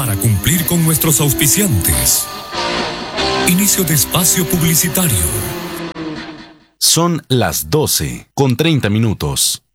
para cumplir con nuestros auspiciantes. Inicio de espacio publicitario. Son las 12:30.